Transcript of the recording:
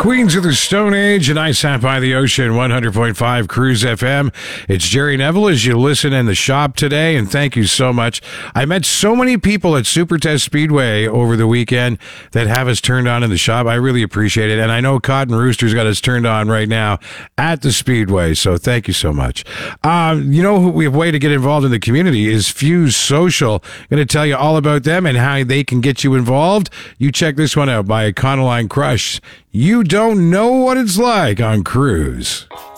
Queens of the Stone Age, and I sat by the ocean, 100.5 Cruise FM. It's Jerry Neville as you listen in the shop today, and thank you so much. I met so many people at Super Test Speedway over the weekend that have us turned on in the shop. I really appreciate it, and I know Cotton Rooster's got us turned on right now at the Speedway, so thank you so much. You know who we have a way to get involved in the community is Fuse Social. I'm going to tell you all about them and how they can get you involved. You check this one out by Econoline Crush. You don't know what it's like on Cruise.